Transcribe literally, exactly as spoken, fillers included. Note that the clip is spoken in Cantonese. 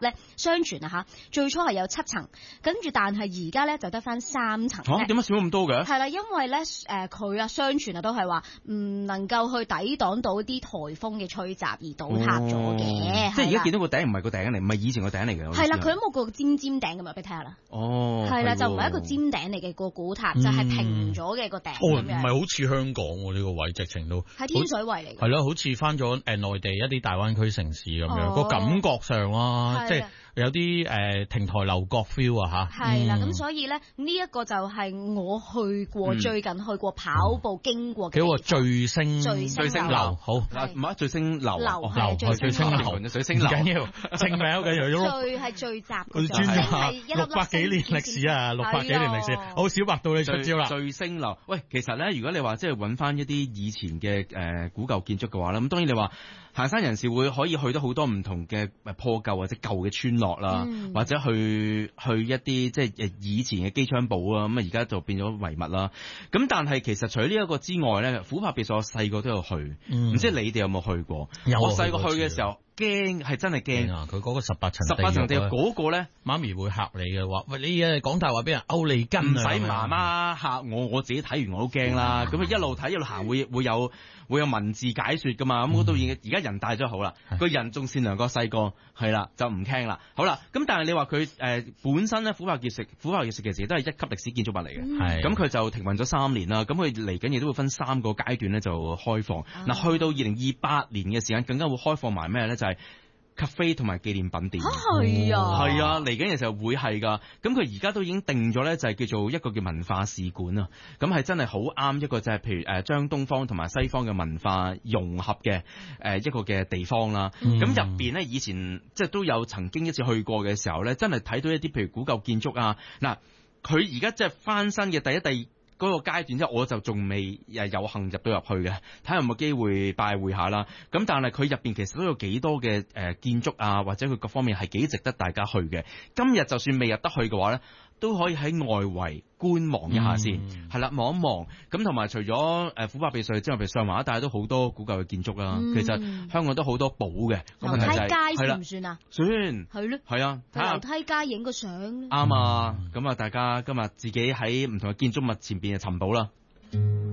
咧，相傳啊嚇，最初係有七層，跟住但係而家咧就得翻三層。 嚇，點解少咗咁多嘅？ 係啦，因為咧誒佢啊，相傳啊都係話唔能夠去抵擋到啲颱風嘅吹襲而倒塌咗嘅。 哦、即係而家見到個頂唔係個頂嚟，唔係以前個頂嚟嘅。 係啦，佢都冇個尖尖頂咁啊，俾你睇下啦。 哦， 係啦，就唔係一個尖頂嚟嘅個古塔，嗯、就係平咗嘅個頂咁樣。 哦，唔係好似香港喎、啊、呢、呢個位，直情都係天水圍嚟嘅。 係咯，好似翻咗誒內地一啲大灣區城市咁樣，個、哦、感覺上啊，即係。有啲誒、呃、亭台樓閣 feel 啊嚇， 係啦，咁、嗯、所以咧呢一、這個就係我去過、嗯、最近去過跑步經過嘅。 叫個聚星聚星樓， 好嗱唔係聚星樓， 樓係聚星樓， 聚星樓唔緊要， 正名好緊要。 聚係聚集， 佢專咗六百幾年歷史啊，六百幾年歷史，好小白到你出招啦。 聚星樓，喂，其實咧，如果你話即係揾翻一啲以前嘅誒、呃、古舊建築嘅話咧，咁當然你話行山人士會可以去到好多唔同嘅破舊或者舊嘅村落啦、嗯，或者去去一啲即係誒以前嘅機槍堡啊，咁啊而家就變咗遺物啦。咁但係其實除咗呢一個之外咧，琥珀別墅我細個都有去，唔、嗯、知你哋有冇去過？有，我細個去嘅時候驚，係真係驚啊！ 佢嗰個十八層十八層地獄嗰個咧， 媽咪會嚇你嘅話，喂你誒講大話俾人勾你筋， 唔使媽媽嚇我，我自己睇完我都驚啦。咁、嗯、啊一路睇一路行會會有會有文字解說噶嘛。咁嗰度而而家人大咗好啦，個人仲善良過細個，係啦就唔驚啦。好啦，咁但係你話佢誒本身咧，琥珀別墅琥珀別墅其實都係一級歷史建築物嚟嘅，係咁佢就停運咗三年啦。咁佢嚟緊亦都會分三個階段咧就開放。嗱、啊，去到二零二八年嘅時間，更加會開放埋咩咧？就係、是咖啡同埋紀念品店， 係啊， 係啊，嚟緊嘅時候會係噶。咁佢而家都已經定咗咧，就係叫做一個叫文化使館啊。咁係真係好啱一個就係譬如誒將東方同埋西方嘅文化融合嘅誒一個嘅地方啦。咁入邊咧以前即係都有曾經一次去過嘅時候咧，真係睇到一啲譬如古舊建築啊。嗱，佢而家即係翻新嘅第一第二。嗰、那個階段之後，我就仲未誒有幸入到入去嘅，睇下有冇機會拜會下啦。咁但係佢入邊其實都有幾多嘅誒建築啊，或者佢各方面係幾值得大家去嘅。今日就算未入得去嘅話咧，都可以喺外圍觀望一下先，係、嗯、啦，望一望。咁同埋除咗誒琥珀別墅之外，譬如上環一帶都好多古舊嘅建築啦、嗯。其實香港都好多寶嘅。 樓梯街算唔算啊？ 算係咯， 係啊。 樓梯街影個相。 啱啊！咁啊，大家今日自己喺唔同嘅建築物前邊嘅尋寶啦。